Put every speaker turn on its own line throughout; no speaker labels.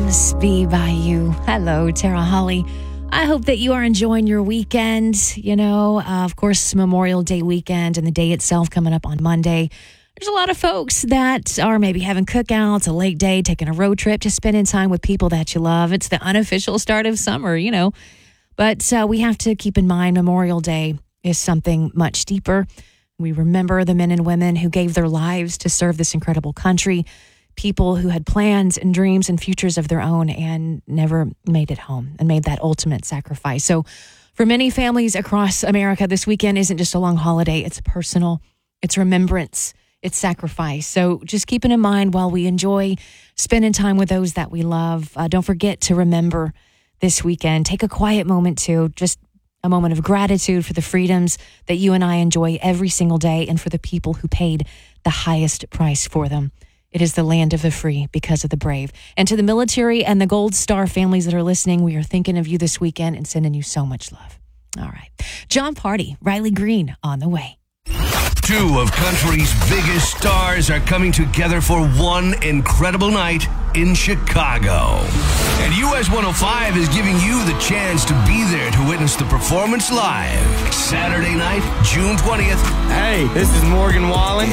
Dreams Be By You. Hello, Tara Holly. I hope that you are enjoying your weekend. Of course, Memorial Day weekend and the day itself coming up on Monday. There's a lot of folks that are maybe having cookouts, a late day, taking a road trip, just spending time with people that you love. It's the unofficial start of summer, But we have to keep in mind Memorial Day is something much deeper. We remember the men and women who gave their lives to serve this incredible country, people who had plans and dreams and futures of their own and never made it home and made that ultimate sacrifice. So for many families across America, this weekend isn't just a long holiday. It's personal, it's remembrance, it's sacrifice. So just keeping in mind while we enjoy spending time with those that we love, don't forget to remember this weekend. Take a quiet moment too, just a moment of gratitude for the freedoms that you and I enjoy every single day and for the people who paid the highest price for them. It is the land of the free because of the brave. And to the military and the Gold Star families that are listening, we are thinking of you this weekend and sending you so much love. All right. Jon Pardi, Riley Green on the way.
Two of country's biggest stars are coming together for one incredible night in Chicago. And US 105 is giving you the chance to be there to witness the performance live. Saturday night, June 20th.
Hey, this is Morgan Wallen.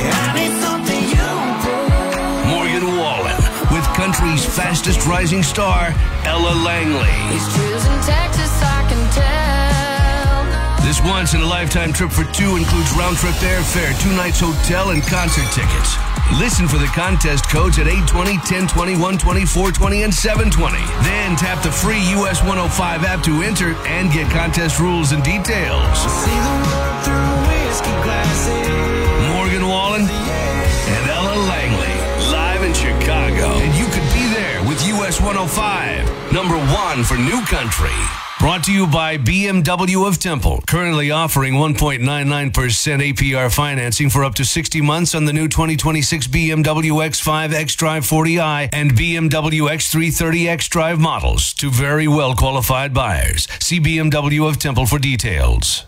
Morgan Wallen with country's fastest rising star, Ella Langley.
He's choosing Texas, I can tell.
This once-in-a-lifetime trip for two includes round-trip airfare, 2 nights hotel, and concert tickets. Listen for the contest codes at 820, 1020, 120, 420, and 720. Then tap the free US 105 app to enter and get contest rules and details.
See the world through whiskey glasses.
Morgan Wallen and Ella Langley, live in Chicago. And you could be there with US 105, number one for new country. Brought to you by BMW of Temple, currently offering 1.99% APR financing for up to 60 months on the new 2026 BMW X5 xDrive 40i and BMW X330 xDrive models to very well qualified buyers. See BMW of Temple for details.